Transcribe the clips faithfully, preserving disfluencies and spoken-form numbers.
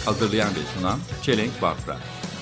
Hazırlayan ve sunan Çelenk Bafra.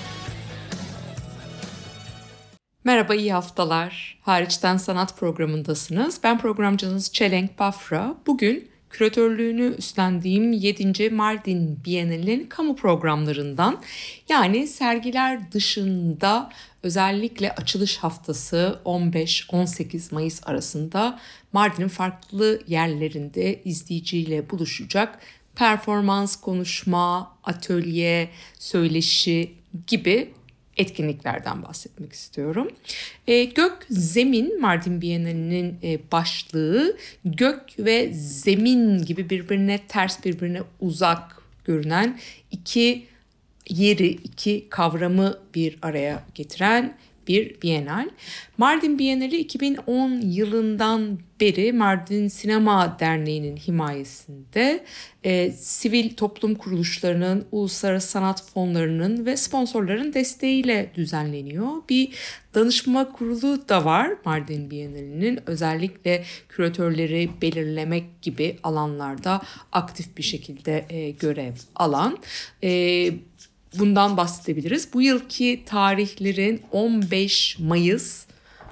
Merhaba, iyi haftalar. Hariçten Sanat programındasınız. Ben programcınız Çelenk Bafra. Bugün küratörlüğünü üstlendiğim yedinci Mardin Bienali'nin kamu programlarından, yani sergiler dışında özellikle açılış haftası on beş on sekiz Mayıs arasında Mardin'in farklı yerlerinde izleyiciyle buluşacak performans, konuşma, atölye, söyleşi gibi etkinliklerden bahsetmek istiyorum. E, Gök Zemin Mardin Bienali'nin e, başlığı, gök ve zemin gibi birbirine ters, birbirine uzak görünen iki yeri, iki kavramı bir araya getiren bir Bienal. Mardin Bienali iki bin on yılından beri Mardin Sinema Derneği'nin himayesinde e, sivil toplum kuruluşlarının, uluslararası sanat fonlarının ve sponsorların desteğiyle düzenleniyor. Bir danışma kurulu da var Mardin Bienali'nin, özellikle küratörleri belirlemek gibi alanlarda aktif bir şekilde e, görev alan. E, Bundan bahsedebiliriz. Bu yılki tarihlerin on beş Mayıs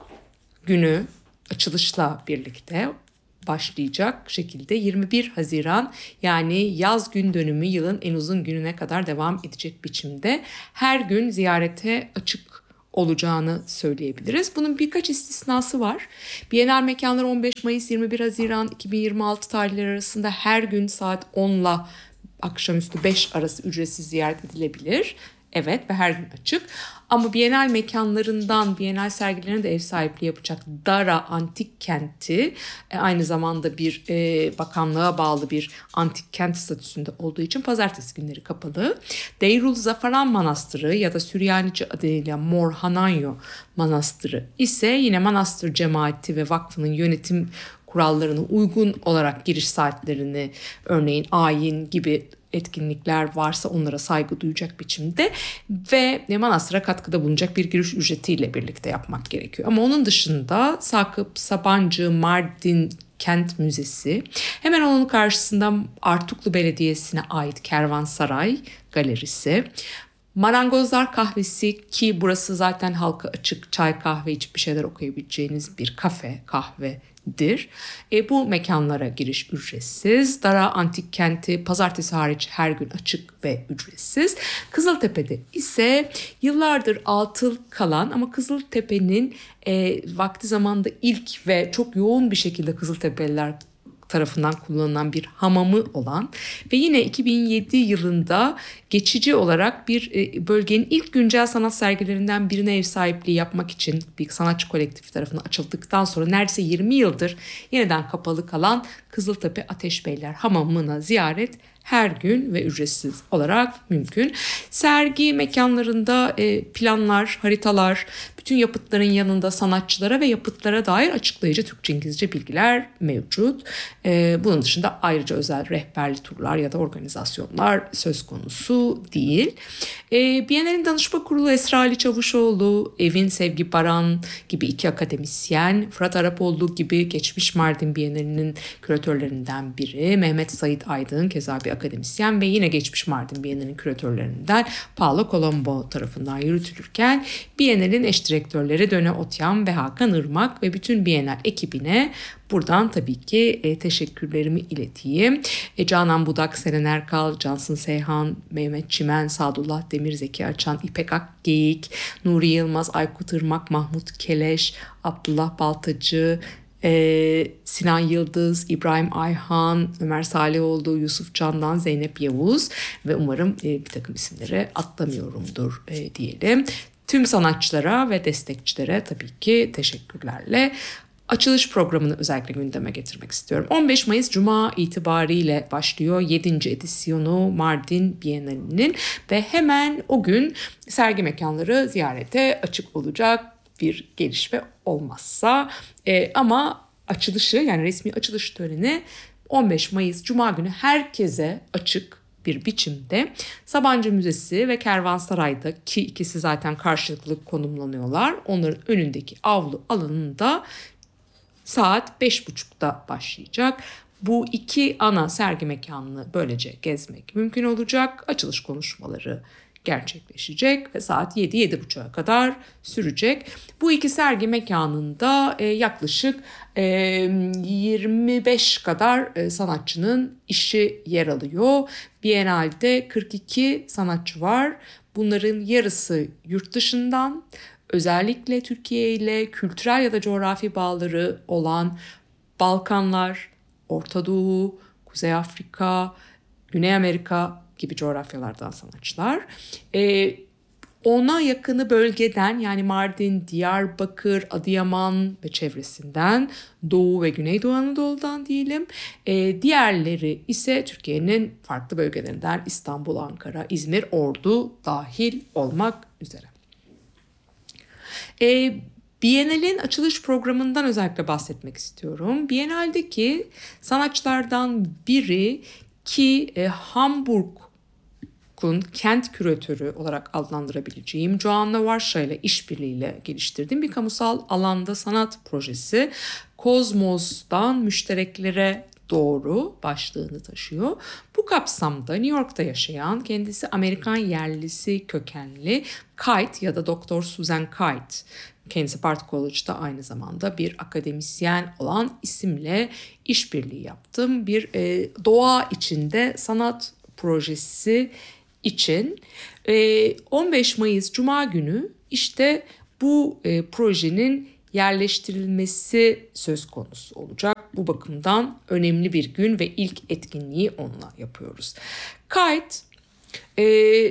günü açılışla birlikte başlayacak şekilde yirmi bir Haziran, yani yaz gün dönümü, yılın en uzun gününe kadar devam edecek biçimde her gün ziyarete açık olacağını söyleyebiliriz. Bunun birkaç istisnası var. Bienal mekanları on beş Mayıs yirmi bir Haziran iki bin yirmi altı tarihleri arasında her gün saat onla akşamüstü beş arası ücretsiz ziyaret edilebilir. Evet, ve her gün açık. Ama Bienal mekanlarından, Bienal sergilerine de ev sahipliği yapacak Dara Antik Kenti, e, aynı zamanda bir e, bakanlığa bağlı bir antik kent statüsünde olduğu için pazartesi günleri kapalı. Deyrul Zafaran Manastırı ya da Süryanice adıyla Mor Hananyo Manastırı ise yine manastır cemaati ve vakfının yönetim kurallarına uygun olarak giriş saatlerini, örneğin ayin gibi etkinlikler varsa onlara saygı duyacak biçimde ve manastıra katkıda bulunacak bir giriş ücretiyle birlikte yapmak gerekiyor. Ama onun dışında Sakıp Sabancı Mardin Kent Müzesi, hemen onun karşısında Artuklu Belediyesi'ne ait Kervansaray Galerisi, Marangozlar Kahvesi, ki burası zaten halka açık, çay kahve içip bir şeyler okuyabileceğiniz bir kafe, kahvedir. E, bu mekanlara giriş ücretsiz. Dara Antik Kenti pazartesi hariç her gün açık ve ücretsiz. Kızıltepe'de ise yıllardır atıl kalan ama Kızıltepe'nin e, vakti zamanında ilk ve çok yoğun bir şekilde Kızıltepe'liler tarafından kullanılan bir hamamı olan ve yine iki bin yedi yılında geçici olarak bir bölgenin ilk güncel sanat sergilerinden birine ev sahipliği yapmak için bir sanatçı kolektifi tarafından açıldıktan sonra neredeyse yirmi yıldır yeniden kapalı kalan Kızıltepe Ateşbeyler Hamamı'na ziyaret her gün ve ücretsiz olarak mümkün. Sergi mekanlarında planlar, haritalar, bütün yapıtların yanında sanatçılara ve yapıtlara dair açıklayıcı Türkçe, İngilizce bilgiler mevcut. Bunun dışında ayrıca özel rehberli turlar ya da organizasyonlar söz konusu değil. Bienal'in danışma kurulu Esra Ali Çavuşoğlu, Evin Sevgi Baran gibi iki akademisyen, Fırat Arapoğlu gibi geçmiş Mardin Bienali'nin küratörlerinden biri, Mehmet Sait Aydın keza bir akademisyen ve yine geçmiş Mardin Bienali'nin küratörlerinden Paolo Colombo tarafından yürütülürken Bienal'in eş direktörleri Döne Otyan ve Hakan Irmak ve bütün Bienal ekibine buradan tabii ki e, teşekkürlerimi ileteyim. E, Canan Budak, Seren Erkal, Cansın Seyhan, Mehmet Çimen, Sadullah Demir, Zeki Açan, İpek Akgeyik, Nuri Yılmaz, Aykut Irmak, Mahmut Keleş, Abdullah Baltacı, Ee, Sinan Yıldız, İbrahim Ayhan, Ömer Salihoğlu, Yusuf Candan, Zeynep Yavuz ve umarım e, bir takım isimleri atlamıyorumdur e, diyelim. Tüm sanatçılara ve destekçilere tabii ki teşekkürlerle açılış programını özellikle gündeme getirmek istiyorum. on beş Mayıs Cuma itibariyle başlıyor yedinci edisyonu Mardin Bienali'nin ve hemen o gün sergi mekanları ziyarete açık olacak bir gelişme olmazsa. E, ama açılışı, yani resmi açılış töreni on beş Mayıs Cuma günü herkese açık bir biçimde Sabancı Müzesi ve Kervansaray'da, ki ikisi zaten karşılıklı konumlanıyorlar, onların önündeki avlu alanında saat beş buçukta başlayacak. Bu iki ana sergi mekanını böylece gezmek mümkün olacak. Açılış konuşmaları gerçekleşecek ve saat yedi yedi buçuğa kadar sürecek. Bu iki sergi mekanında e, yaklaşık e, yirmi beş kadar e, sanatçının işi yer alıyor. Biennale'de kırk iki sanatçı var. Bunların yarısı yurt dışından, özellikle Türkiye ile kültürel ya da coğrafi bağları olan Balkanlar, Orta Doğu, Kuzey Afrika, Güney Amerika gibi coğrafyalardan sanatçılar. Ee, ona yakını bölgeden, yani Mardin, Diyarbakır, Adıyaman ve çevresinden, Doğu ve Güneydoğu Anadolu'dan diyelim. Ee, diğerleri ise Türkiye'nin farklı bölgelerinden, İstanbul, Ankara, İzmir, Ordu dahil olmak üzere. Ee, Biennale'in açılış programından özellikle bahsetmek istiyorum. Biennale'deki sanatçılardan biri ki e, Hamburg'un kent küratörü olarak adlandırabileceğim Joanna Varsha ile işbirliğiyle geliştirdiğim bir kamusal alanda sanat projesi Kozmos'tan müştereklere doğru başlığını taşıyor. Bu kapsamda New York'ta yaşayan, kendisi Amerikan yerlisi kökenli Kite ya da Doktor Susan Kite, kendisi Bard College'da aynı zamanda bir akademisyen olan isimle işbirliği yaptım. Bir e, doğa içinde sanat projesi için e, on beş Mayıs Cuma günü işte bu e, projenin yerleştirilmesi söz konusu olacak. Bu bakımdan önemli bir gün ve ilk etkinliği onunla yapıyoruz. Kite e,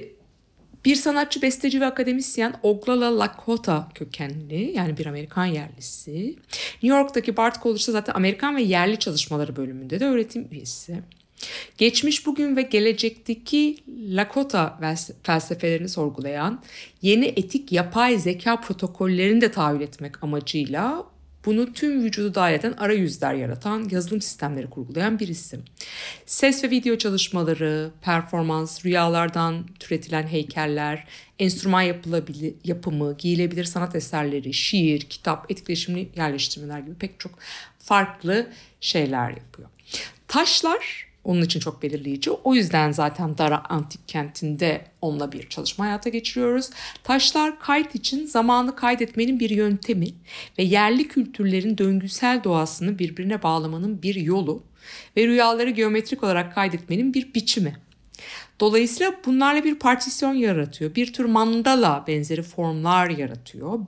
bir sanatçı, besteci ve akademisyen, Oglala Lakota kökenli, yani bir Amerikan yerlisi. New York'taki Bard College'da zaten Amerikan ve yerli çalışmaları bölümünde de öğretim üyesi. Geçmiş, bugün ve gelecekteki Lakota felsefelerini sorgulayan yeni etik yapay zeka protokollerini de tahayyül etmek amacıyla bunu tüm vücudu dahil eden arayüzler yaratan, yazılım sistemleri kurgulayan bir isim. Ses ve video çalışmaları, performans, rüyalardan türetilen heykeller, enstrüman yapılabilir, yapımı, giyilebilir sanat eserleri, şiir, kitap, etkileşimli yerleştirmeler gibi pek çok farklı şeyler yapıyor. Taşlar onun için çok belirleyici. O yüzden zaten Dara Antik Kenti'nde onunla bir çalışma hayata geçiriyoruz. Taşlar kayıt için zamanı kaydetmenin bir yöntemi ve yerli kültürlerin döngüsel doğasını birbirine bağlamanın bir yolu ve rüyaları geometrik olarak kaydetmenin bir biçimi. Dolayısıyla bunlarla bir partisyon yaratıyor. Bir tür mandala benzeri formlar yaratıyor.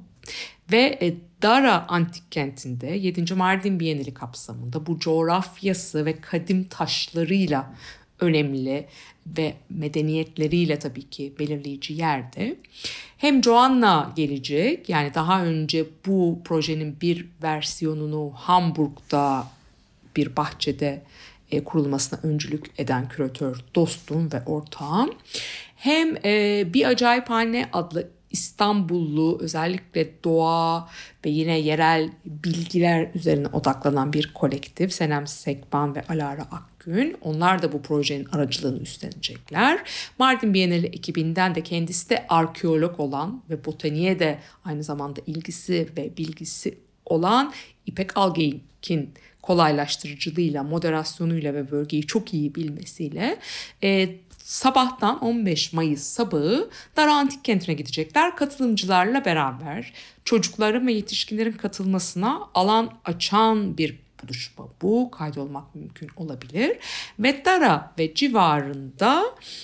Ve Dara Antik Kenti'nde yedinci Mardin Bienali kapsamında bu coğrafyası ve kadim taşlarıyla önemli ve medeniyetleriyle tabii ki belirleyici yerde hem Joanna gelecek, yani daha önce bu projenin bir versiyonunu Hamburg'da bir bahçede e, kurulmasına öncülük eden küratör dostum ve ortağım, hem e, Bir Acayiphane adlı İstanbullu, özellikle doğa ve yine yerel bilgiler üzerine odaklanan bir kolektif, Senem Sekban ve Alara Akgün. Onlar da bu projenin aracılığını üstlenecekler. Mardin Bienali ekibinden de kendisi de arkeolog olan ve botaniğe de aynı zamanda ilgisi ve bilgisi olan İpek Algeyik'in kolaylaştırıcılığıyla, moderasyonuyla ve bölgeyi çok iyi bilmesiyle e, sabahtan on beş Mayıs sabahı Dara Antik Kenti'ne gidecekler. Katılımcılarla beraber çocukların ve yetişkinlerin katılmasına alan açan bir buluşma bu. Kaydolmak mümkün olabilir. Ve Dara ve civarında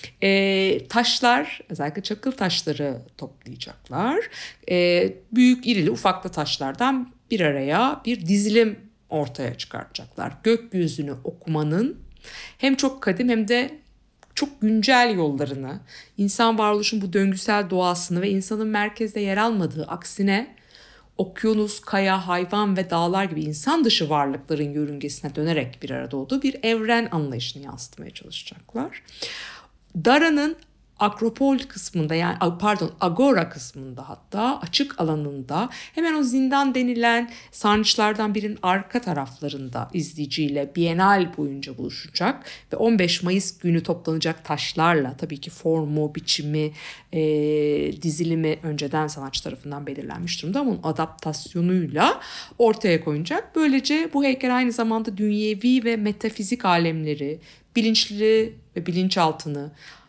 e, taşlar, özellikle çakıl taşları toplayacaklar. E, büyük, irili, ufaklı taşlardan bir araya bir dizilim ortaya çıkartacaklar. Gökyüzünü okumanın hem çok kadim hem de çok güncel yollarını, insan varoluşun bu döngüsel doğasını ve insanın merkezde yer almadığı, aksine okyanus, kaya, hayvan ve dağlar gibi insan dışı varlıkların yörüngesine dönerek bir arada olduğu bir evren anlayışını yansıtmaya çalışacaklar. Dara'nın Akropol kısmında yani pardon Agora kısmında hatta açık alanında hemen o zindan denilen sarnıçlardan birinin arka taraflarında izleyiciyle Bienal boyunca buluşacak ve on beş Mayıs günü toplanacak taşlarla tabii ki formu, biçimi, e, dizilimi önceden sanatçı tarafından belirlenmiş durumda ama onun adaptasyonuyla ortaya koyacak. Böylece bu heykel aynı zamanda dünyevi ve metafizik alemleri, bilinçli ve bilinçaltını,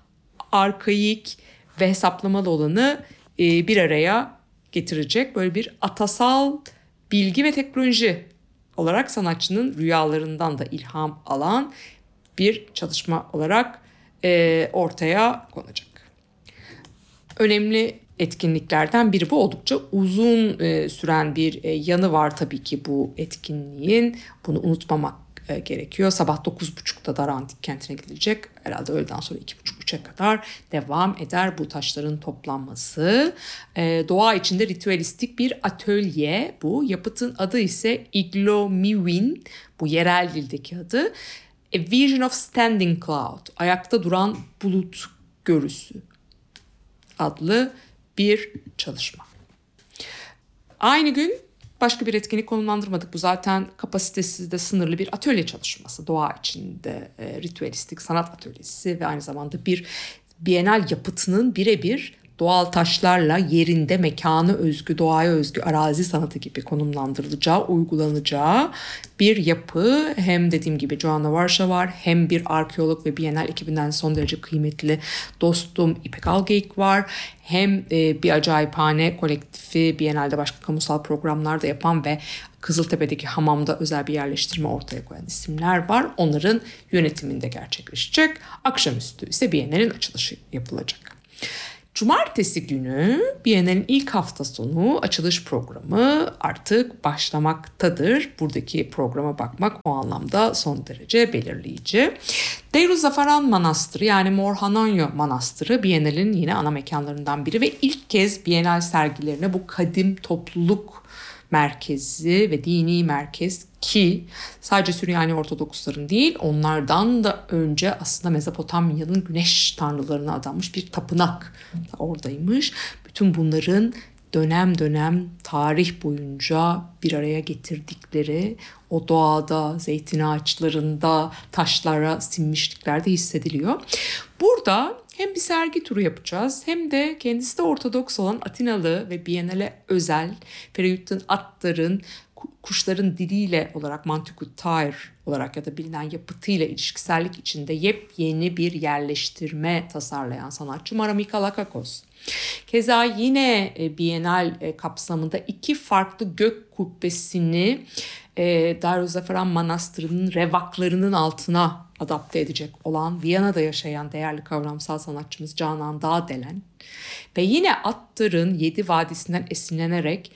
arkaik ve hesaplamalı olanı e, bir araya getirecek. Böyle bir atasal bilgi ve teknoloji olarak sanatçının rüyalarından da ilham alan bir çalışma olarak e, ortaya konacak. Önemli etkinliklerden biri bu. Oldukça uzun e, süren bir e, yanı var tabii ki bu etkinliğin. Bunu unutmamak e, gerekiyor. Sabah dokuz buçukta Dara Antik Kenti'ne gidilecek. Herhalde öğleden sonra iki buçuk üçe kadar devam eder bu taşların toplanması. E, doğa içinde ritüelistik bir atölye bu. Yapıtın adı ise Iglomiwin. Bu yerel dildeki adı. A Vision of Standing Cloud. Ayakta duran bulut görüsü adlı bir çalışma. Aynı gün başka bir etkinlik konumlandırmadık. Bu zaten kapasitesi de sınırlı bir atölye çalışması. Doğa içinde e, ritüelistik sanat atölyesi ve aynı zamanda bir Bienal yapıtının birebir doğal taşlarla yerinde mekanı özgü, doğaya özgü arazi sanatı gibi konumlandırılacağı, uygulanacağı bir yapı. Hem dediğim gibi Joanna Varsha var, hem bir arkeolog ve Bienal ekibinden son derece kıymetli dostum İpek Algeyik var. Hem e, bir acayiphane kolektifi Bienal'de başka kamusal programlar da yapan ve Kızıltepe'deki hamamda özel bir yerleştirme ortaya koyan isimler var. Onların yönetiminde gerçekleşecek. Akşamüstü ise Bienal'in açılışı yapılacak. Cumartesi günü Bienal'in ilk hafta sonu açılış programı artık başlamaktadır. Buradaki programa bakmak o anlamda son derece belirleyici. Deiruz-Zafaran Manastırı yani Mor Hanonyo Manastırı Bienal'in yine ana mekanlarından biri ve ilk kez Bienal sergilerine bu kadim topluluk merkezi ve dini merkez ki sadece Süryani Ortodoksların değil onlardan da önce aslında Mezopotamya'nın güneş tanrılarına adanmış bir tapınak da oradaymış. Bütün bunların dönem dönem tarih boyunca bir araya getirdikleri o doğada, zeytin ağaçlarında, taşlara sinmişlikler de hissediliyor. Burada hem bir sergi turu yapacağız hem de kendisi de Ortodoks olan Atinalı ve Bienal'e özel Feryüddin Attar'ın kuşların diliyle olarak Mantikut Tair olarak ya da bilinen yapıtıyla ilişkisellik içinde yepyeni bir yerleştirme tasarlayan sanatçı Maramika Lakakos. Keza yine Bienal kapsamında iki farklı gök kubbesini Deiruz-Zafaran Manastırı'nın revaklarının altına adapte edecek olan Viyana'da yaşayan değerli kavramsal sanatçımız Canan Dağdelen ve yine Attar'ın Yedi Vadisi'nden esinlenerek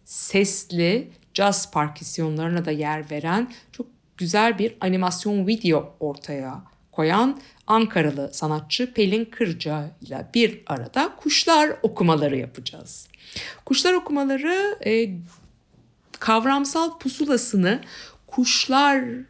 sesli caz parküsyonlarına da yer veren çok güzel bir animasyon video ortaya koyan Ankaralı sanatçı Pelin Kırca ile bir arada kuşlar okumaları yapacağız. Kuşlar okumaları e, kavramsal pusulasını kuşları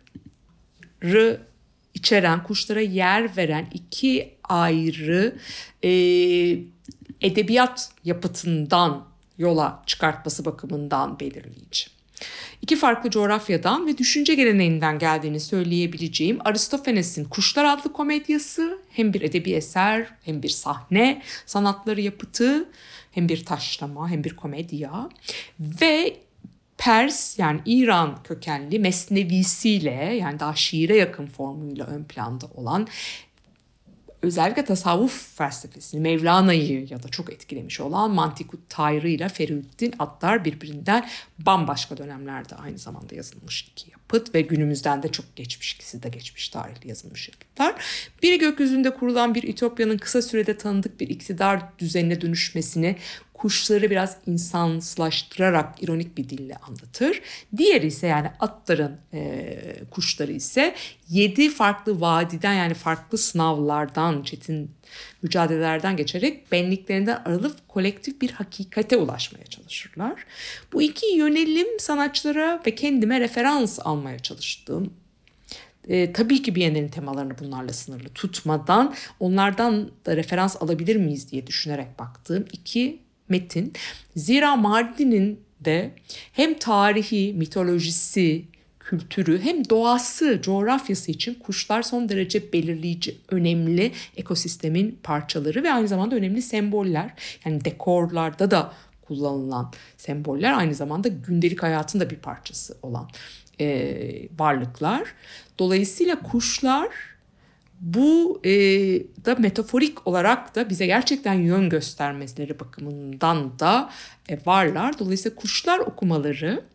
içeren, kuşlara yer veren iki ayrı e, edebiyat yapıtından yola çıkartması bakımından belirleyici. İki farklı coğrafyadan ve düşünce geleneğinden geldiğini söyleyebileceğim Aristofanes'in Kuşlar adlı komedyası hem bir edebi eser hem bir sahne sanatları yapıtı hem bir taşlama hem bir komedya ve Pers yani İran kökenli mesnevisiyle yani daha şiire yakın formuyla ön planda olan özellikle tasavvuf felsefesini, Mevlana'yı ya da çok etkilemiş olan Mantikut Tayrı ile Feridüddin Attar birbirinden bambaşka dönemlerde aynı zamanda yazılmış iki yapıt ve günümüzden de çok geçmiş, ikisi de geçmiş tarihli yazılmış yapıtlar. Biri gökyüzünde kurulan bir ütopyanın kısa sürede tanıdık bir iktidar düzenine dönüşmesini kuşları biraz insansılaştırarak ironik bir dille anlatır. Diğeri ise yani Attar'ın e, kuşları ise yedi farklı vadiden yani farklı sınavlardan, çetin mücadelelerden geçerek benliklerinden arılıp kolektif bir hakikate ulaşmaya çalışırlar. Bu iki yönelim sanatçılara ve kendime referans almaya çalıştığım E, tabii ki Biennale'nin temalarını bunlarla sınırlı tutmadan onlardan da referans alabilir miyiz diye düşünerek baktığım iki metin. Zira Mardin'in de hem tarihi, mitolojisi, kültürü hem doğası, coğrafyası için kuşlar son derece belirleyici, önemli ekosistemin parçaları ve aynı zamanda önemli semboller. Yani dekorlarda da kullanılan semboller, aynı zamanda gündelik hayatın da bir parçası olan e, varlıklar. Dolayısıyla kuşlar bu e, da metaforik olarak da bize gerçekten yön göstermeleri bakımından da e, varlar. Dolayısıyla kuşlar okumaları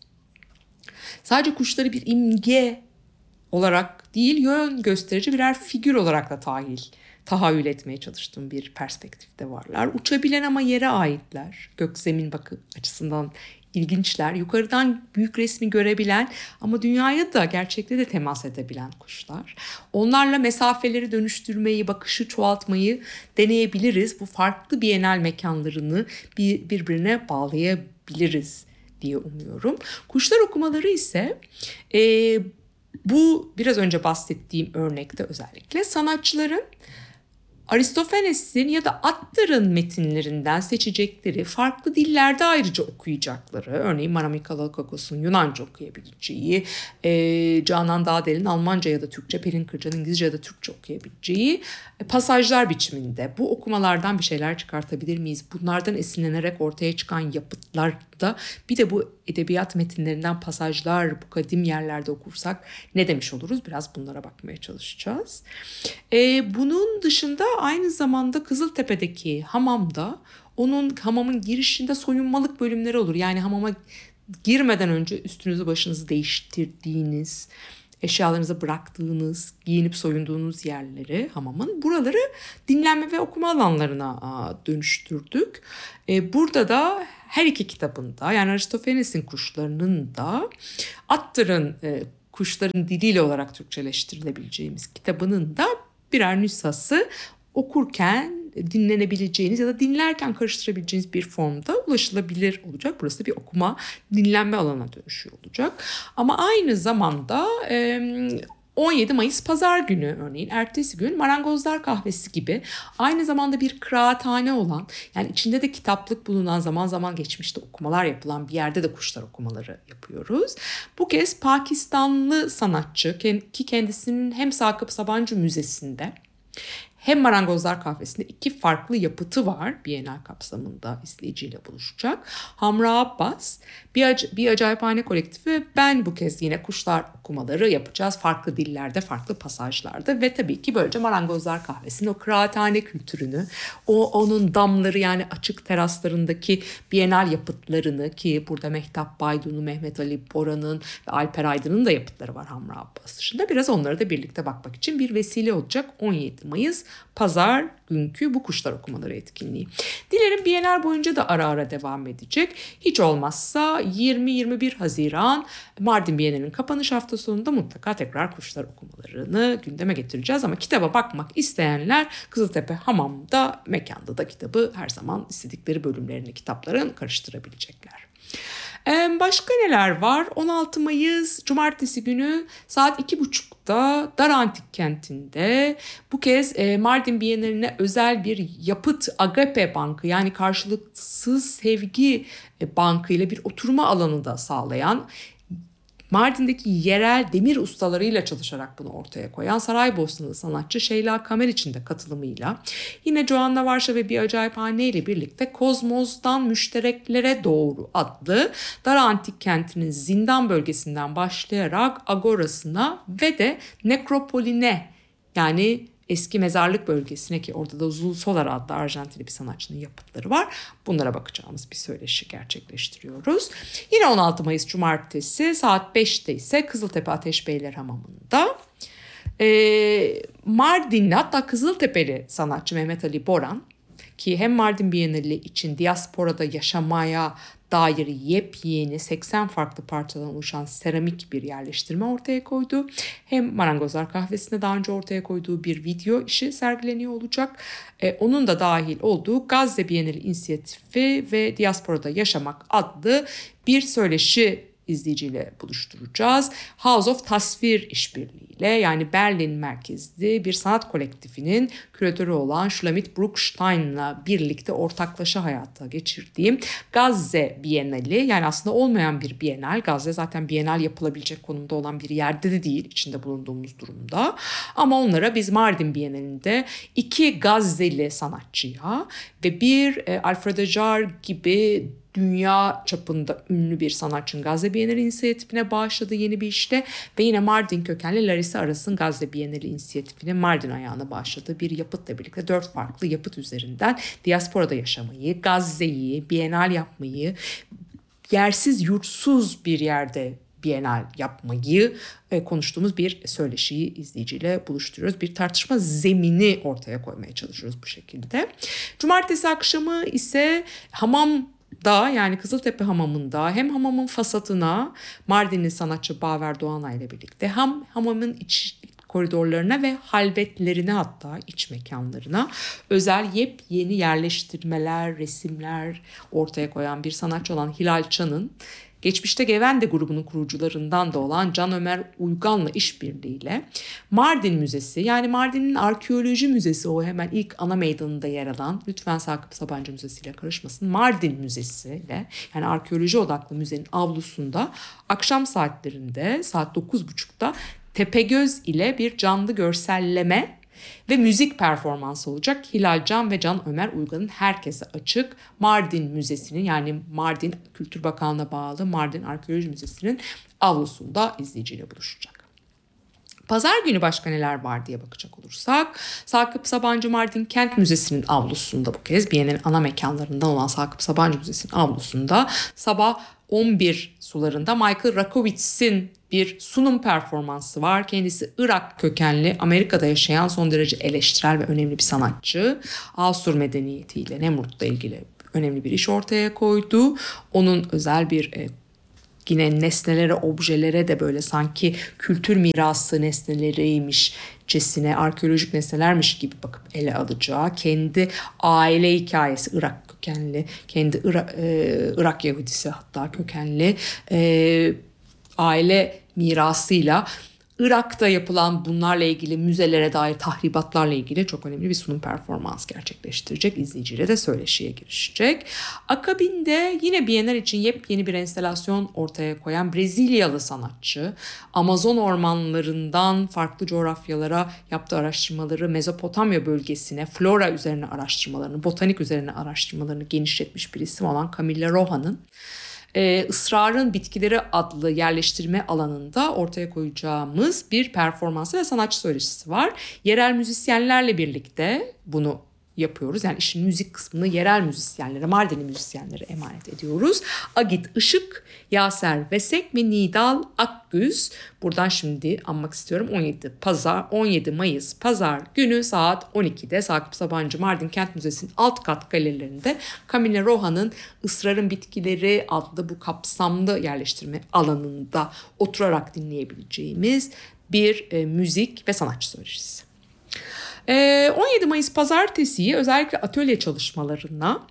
sadece kuşları bir imge olarak değil, yön gösterici birer figür olarak da tahil, tahayyül etmeye çalıştığım bir perspektifte varlar. Uçabilen ama yere aitler. Gök zemin bakı açısından ilginçler. Yukarıdan büyük resmi görebilen ama dünyaya da, gerçekle de temas edebilen kuşlar. Onlarla mesafeleri dönüştürmeyi, bakışı çoğaltmayı deneyebiliriz. Bu farklı bienal mekanlarını bir, birbirine bağlayabiliriz diye umuyorum. Kuşlar okumaları ise e, bu biraz önce bahsettiğim örnekte özellikle sanatçıların Aristofanes'in ya da Attar'ın metinlerinden seçecekleri, farklı dillerde ayrıca okuyacakları, örneğin Mara Mikalakakos'un Yunanca okuyabileceği, e, Canan Dağdel'in Almanca ya da Türkçe, Pelin Kırca'nın İngilizce ya da Türkçe okuyabileceği e, pasajlar biçiminde bu okumalardan bir şeyler çıkartabilir miyiz? Bunlardan esinlenerek ortaya çıkan yapıtlarda bir de bu edebiyat metinlerinden pasajlar bu kadim yerlerde okursak ne demiş oluruz? Biraz bunlara bakmaya çalışacağız. E, bunun dışında aynı zamanda Kızıltepe'deki hamamda, onun hamamın girişinde soyunmalık bölümleri olur. Yani hamama girmeden önce üstünüzü başınızı değiştirdiğiniz, eşyalarınızı bıraktığınız, giyinip soyunduğunuz yerleri, hamamın buraları dinlenme ve okuma alanlarına dönüştürdük. Burada da her iki kitabında, yani Aristofanes'in kuşlarının da Attar'ın kuşların diliyle olarak Türkçeleştirilebileceğimiz kitabının da birer nüshası okurken dinlenebileceğiniz ya da dinlerken karıştırabileceğiniz bir formda ulaşılabilir olacak. Burası bir okuma, dinlenme alanına dönüşüyor olacak. Ama aynı zamanda on yedi Mayıs Pazar günü, örneğin ertesi gün Marangozlar Kahvesi gibi aynı zamanda bir kıraathane olan, yani içinde de kitaplık bulunan, zaman zaman geçmişte okumalar yapılan bir yerde de kuşlar okumaları yapıyoruz. Bu kez Pakistanlı sanatçı ki kendisinin hem Sakıp Sabancı Müzesi'nde hem Marangozlar Kahvesi'nde iki farklı yapıtı var. Bienal kapsamında izleyiciyle buluşacak. Hamra Abbas, bir, ac- bir Acayiphane Kolektifi ve ben bu kez yine kuşlar okumaları yapacağız. Farklı dillerde, farklı pasajlarda ve tabii ki böylece Marangozlar Kahvesi'nin o kıraathane kültürünü, o onun damları, yani açık teraslarındaki bienal yapıtlarını, ki burada Mehtap Baydun'un, Mehmet Ali Bora'nın ve Alper Aydın'ın da yapıtları var Hamra Abbas dışında. Biraz onlara da birlikte bakmak için bir vesile olacak on yedi Mayıs Pazar günkü bu kuşlar okumaları etkinliği. Dilerim Bienal boyunca da ara ara devam edecek. Hiç olmazsa yirmi yirmi bir Haziran Mardin Bienali'nin kapanış hafta sonunda mutlaka tekrar kuşlar okumalarını gündeme getireceğiz. Ama kitaba bakmak isteyenler Kızıltepe Hamam'da, mekanda da kitabı her zaman istedikleri bölümlerini, kitapların karıştırabilecekler. Başka neler var? on altı Mayıs Cumartesi günü saat iki buçukta Dar Antik Kenti'nde bu kez Mardin Bienali'ne özel bir yapıt Agape Bankı, yani karşılıksız sevgi bankı ile bir oturma alanı da sağlayan, Mardin'deki yerel demir ustalarıyla çalışarak bunu ortaya koyan Saraybosnalı sanatçı Şeyla Kameriç'in de katılımıyla yine Joanna Varşa ve Bir Acayiphane ile birlikte Kozmos'tan Müştereklere Doğru adlı Dar Antik Kenti'nin zindan bölgesinden başlayarak Agora'sına ve de Nekropoline, yani eski mezarlık bölgesine, ki orada da Zul Solar adlı Arjantinli bir sanatçının yapıtları var. Bunlara bakacağımız bir söyleşi gerçekleştiriyoruz. Yine on altı Mayıs Cumartesi saat beşte ise Kızıltepe Ateşbeyler Hamamı'nda ee, Mardinli, hatta Kızıltepeli sanatçı Mehmet Ali Boran, ki hem Mardin Bienali için diasporada yaşamaya dair yepyeni seksen farklı parçadan oluşan seramik bir yerleştirme ortaya koydu. Hem Marangozlar Kahvesi'nde daha önce ortaya koyduğu bir video işi sergileniyor olacak. Ee, onun da dahil olduğu Gazze Bienali İnisiyatifi ve Diasporada Yaşamak adlı bir söyleşi izleyiciyle buluşturacağız. House of Tasvir işbirliğiyle, yani Berlin merkezli bir sanat kolektifinin küratörü olan Shulamit Bruckstein'la birlikte ortaklaşa hayata geçirdiğim Gazze Bienali, yani aslında olmayan bir bienal. Gazze zaten bienal yapılabilecek konumda olan bir yerde de değil içinde bulunduğumuz durumda. Ama onlara biz Mardin Bienalinde iki Gazze'li sanatçıya ve bir e, Alfred Ajar gibi dünya çapında ünlü bir sanatçının Gazze Bienali inisiyatifine bağışladığı yeni bir işte ve yine Mardin kökenli Larissa Aras'ın Gazze Bienali inisiyatifine Mardin ayağına bağışladığı bir yapıtla birlikte dört farklı yapıt üzerinden diasporada yaşamayı, Gazze'yi, bienal yapmayı, yersiz yurtsuz bir yerde bienal yapmayı e, konuştuğumuz bir söyleşiyi izleyiciyle buluşturuyoruz. Bir tartışma zemini ortaya koymaya çalışıyoruz bu şekilde. Cumartesi akşamı ise hamam da, yani Kızıltepe Hamamı'nda hem hamamın fasatına Mardinli sanatçı Baver Doğanay ile birlikte hem hamamın iç koridorlarına ve halvetlerine, hatta iç mekanlarına özel yepyeni yerleştirmeler, resimler ortaya koyan bir sanatçı olan Hilal Çan'ın geçmişte Gevende grubunun kurucularından da olan Can Ömer Uygan'la işbirliğiyle Mardin Müzesi, yani Mardin'in arkeoloji müzesi, o hemen ilk ana meydanında yer alan, lütfen Sakıp Sabancı Müzesi ile karışmasın, Mardin Müzesi ile, yani arkeoloji odaklı müzenin avlusunda akşam saatlerinde saat dokuz buçukta Tepegöz ile bir canlı görselleme ve müzik performansı olacak. Hilal Can ve Can Ömer Uygan'ın herkese açık Mardin Müzesi'nin, yani Mardin Kültür Bakanlığı'na bağlı Mardin Arkeoloji Müzesi'nin avlusunda izleyiciyle buluşacak. Pazar günü başka neler var diye bakacak olursak, Sakıp Sabancı Mardin Kent Müzesi'nin avlusunda, bu kez Biennial'in ana mekanlarından olan Sakıp Sabancı Müzesi'nin avlusunda sabah on bir sularında Michael Rakowitz'in bir sunum performansı var. Kendisi Irak kökenli, Amerika'da yaşayan son derece eleştirel ve önemli bir sanatçı. Asur medeniyetiyle, Nemrut'la ilgili önemli bir iş ortaya koydu. Onun özel bir e, yine nesnelere, objelere de böyle sanki kültür mirası nesneleriymişçesine, arkeolojik nesnelermiş gibi bakıp ele alacağı, kendi aile hikayesi, Irak kökenli, kendi Irak, e, Irak Yahudisi hatta kökenli e, aile mirasıyla Irak'ta yapılan bunlarla ilgili müzelere dair tahribatlarla ilgili çok önemli bir sunum performans gerçekleştirecek. İzleyiciyle de söyleşiye girişecek. Akabinde yine Bienal için yepyeni bir enstalasyon ortaya koyan Brezilyalı sanatçı, Amazon ormanlarından farklı coğrafyalara yaptığı araştırmaları, Mezopotamya bölgesine, flora üzerine araştırmalarını, botanik üzerine araştırmalarını genişletmiş bir isim olan Camila Rojan'ın Ee, Israrın Bitkileri adlı yerleştirme alanında ortaya koyacağımız bir performansı ve sanatçı söyleşisi var. Yerel müzisyenlerle birlikte bunu yapıyoruz. Yani işin müzik kısmını yerel müzisyenlere, Mardinli müzisyenlere emanet ediyoruz. Agit Işık, Yaser Vesek ve Nidal Akgüz. Buradan şimdi anmak istiyorum. on yedi Pazar, on yedi Mayıs Pazar günü saat on ikide Sakıp Sabancı Mardin Kent Müzesi'nin alt kat galerilerinde Camila Rojan'ın Israrın Bitkileri adlı bu kapsamlı yerleştirme alanında oturarak dinleyebileceğimiz bir e, müzik ve sanatçı söyleşisi. on yedi Mayıs Pazartesi'yi özellikle atölye çalışmalarına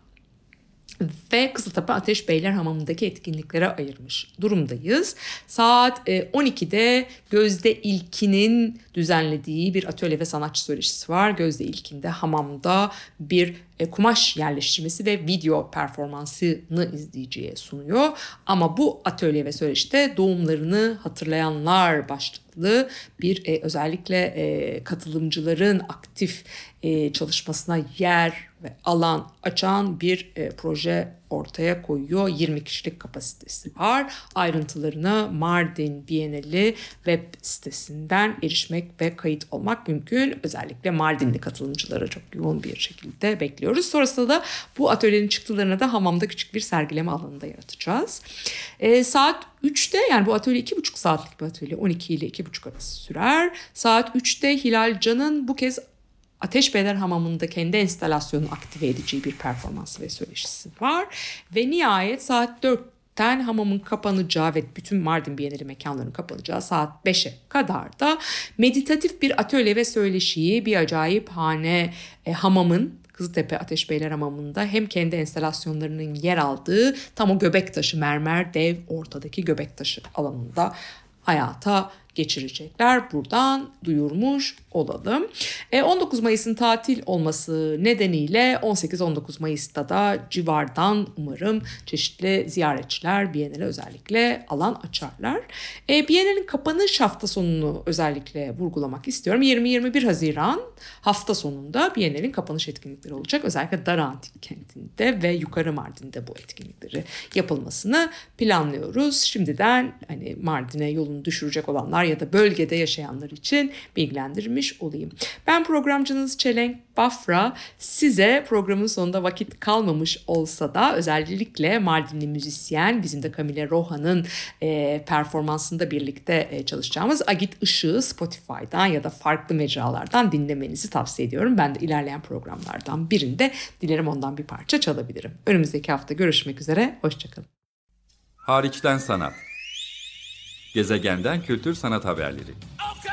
ve Kızıltepe Ateş Beyler Hamamı'ndaki etkinliklere ayırmış durumdayız. Saat on ikide Gözde İlkin'in düzenlediği bir atölye ve sanatçı söyleşisi var. Gözde İlkin'de hamamda bir kumaş yerleştirmesi ve video performansını izleyiciye sunuyor. Ama bu atölye ve söyleşide doğumlarını hatırlayanlar başlıklı bir e, özellikle e, katılımcıların aktif e, çalışmasına yer ve alan açan bir e, proje ortaya koyuyor. yirmi kişilik kapasitesi var. Ayrıntılarına Mardin Bienali web sitesinden erişmek ve kayıt olmak mümkün. Özellikle Mardinli katılımcıları çok yoğun bir şekilde bekliyoruz. Sonrasında da bu atölyenin çıktılarını da hamamda küçük bir sergileme alanında yaratacağız. E, saat üçte, yani bu atölye iki buçuk saatlik bir atölye, on iki ile iki buçuk arası sürer. Saat üçte Hilal Can'ın bu kez Ateş Beyler Hamamı'nda kendi enstalasyonunu aktive edeceği bir performansı ve söyleşisi var. Ve nihayet saat dörtten hamamın kapanacağı ve bütün Mardin Bienali mekanlarının kapanacağı saat beşe kadar da meditatif bir atölye ve söyleşiyi Bir Acayip Hane e, Hamam'ın Kızıltepe Ateşbeyler Hamamı'nda hem kendi enstalasyonlarının yer aldığı tam o Göbektaşı mermer dev ortadaki Göbektaşı alanında hayata geçirecekler. Buradan duyurmuş olalım. E, on dokuz Mayıs'ın tatil olması nedeniyle on sekiz on dokuz Mayıs'ta da civardan umarım çeşitli ziyaretçiler Biennale özellikle alan açarlar. E, Biennale'nin kapanış hafta sonunu özellikle vurgulamak istiyorum. yirmi yirmi bir Haziran hafta sonunda Biennale'nin kapanış etkinlikleri olacak. Özellikle Dar Antik Kenti'nde ve Yukarı Mardin'de bu etkinlikleri yapılmasını planlıyoruz. Şimdiden hani Mardin'e yolunu düşürecek olanlar ya da bölgede yaşayanlar için bilgilendirmiş olayım. Ben programcınız Çelenk Bafra. Size programın sonunda vakit kalmamış olsa da özellikle Mardinli müzisyen, bizim de Camille Rohan'ın e, performansında birlikte e, çalışacağımız Agit Işık'ı Spotify'dan ya da farklı mecralardan dinlemenizi tavsiye ediyorum. Ben de ilerleyen programlardan birinde dilerim ondan bir parça çalabilirim. Önümüzdeki hafta görüşmek üzere. Hoşçakalın. Hariçten sanat. Gezegenden kültür sanat haberleri.